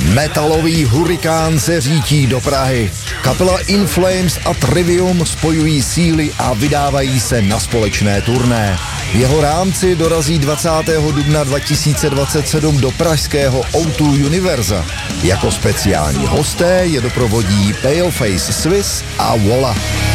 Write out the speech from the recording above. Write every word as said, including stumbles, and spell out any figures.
Metalový hurikán se řítí do Prahy. Kapela In Flames a Trivium spojují síly a vydávají se na společné turné. V jeho rámci dorazí dvacátého dubna dva tisíce dvacet sedm do pražského O dva Univerza. Jako speciální hosté je doprovodí Paleface Swiss a Vola.